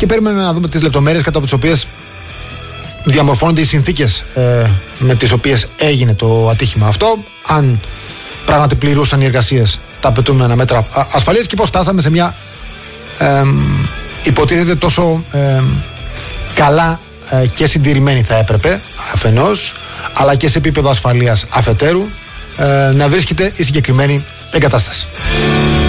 και περιμένουμε να δούμε τις λεπτομέρειες κατά από τις οποίες διαμορφώνονται οι συνθήκες με τις οποίες έγινε το ατύχημα αυτό, αν πράγματι πληρούσαν οι εργασίες τα απαιτούμενα μέτρα ασφαλείας και πώς φτάσαμε σε μια υποτίθεται τόσο καλά και συντηρημένη θα έπρεπε αφενός, αλλά και σε επίπεδο ασφαλείας αφετέρου να βρίσκεται η συγκεκριμένη εγκατάσταση.